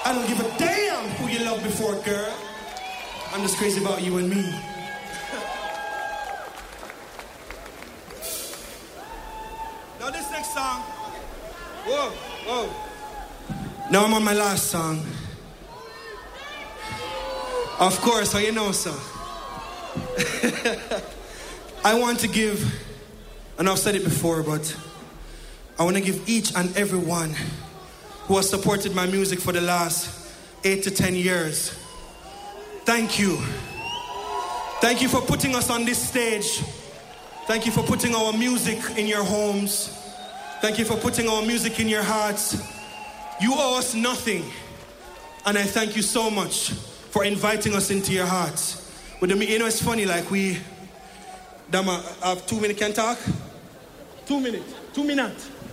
I don't give a damn who you loved before, girl. I'm just crazy about you and me. Now this next song. Whoa. Now I'm on my last song. Of course, how you know, sir. I want to give, and I've said it before, but I want to give each and every one who has supported my music for the last 8 to 10 years. Thank you. Thank you for putting us on this stage. Thank you for putting our music in your homes. Thank you for putting our music in your hearts. You owe us nothing. And I thank you so much for inviting us into your hearts. You know, it's funny, like we... Dama, have 2 minutes, can talk? 2 minutes.